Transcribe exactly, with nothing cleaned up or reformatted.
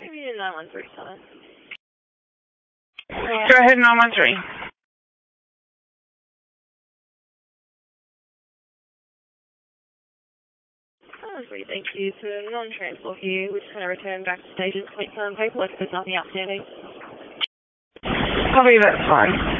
Maybe a nine one three seven. Go ahead, nine one three. Thank you. For non-transport here, we're just going to return back to station, complete some paperwork if there's nothing outstanding. Copy, that's fine.